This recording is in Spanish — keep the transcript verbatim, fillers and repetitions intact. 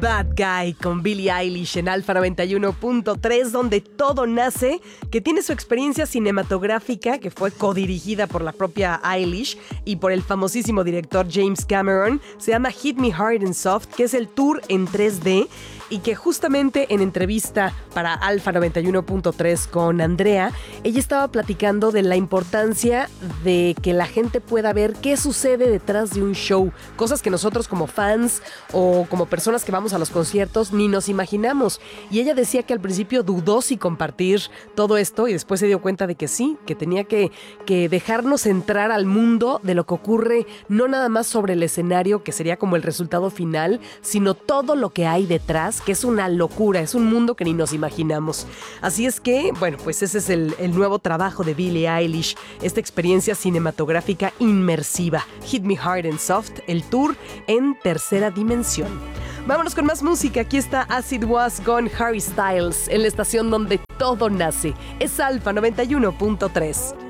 Bad Guy con Billie Eilish en Alfa noventa y uno punto tres, donde todo nace, que tiene su experiencia cinematográfica, que fue codirigida por la propia Eilish y por el famosísimo director James Cameron. Se llama Hit Me Hard and Soft, que es el tour en tres D, y que justamente en entrevista para Alfa noventa y uno punto tres con Andrea, ella estaba platicando de la importancia de que la gente pueda ver qué sucede detrás de un show, cosas que nosotros como fans o como personas que vamos a los conciertos ni nos imaginamos. Y ella decía que al principio dudó si compartir todo esto, y después se dio cuenta de que sí, que tenía que, que dejarnos entrar al mundo de lo que ocurre, no nada más sobre el escenario, que sería como el resultado final, sino todo lo que hay detrás, que es una locura, es un mundo que ni nos imaginamos. Así es que, bueno, pues ese es el, el nuevo trabajo de Billie Eilish, esta experiencia cinematográfica inmersiva. Hit Me Hard and Soft, el tour en tercera dimensión. Vámonos con más música. Aquí está As It Was con Harry Styles en la estación donde todo nace. Es Alfa noventa y uno punto tres.